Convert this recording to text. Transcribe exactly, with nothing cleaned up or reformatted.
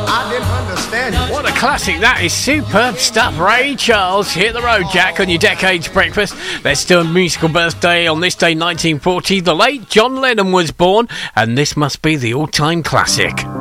I didn't understand it. What a classic that is. Superb stuff. Ray Charles, hit the road, Jack, on your Decades Breakfast. Let's do a musical birthday. On this day, nineteen forty, the late John Lennon was born, and this must be the all-time classic.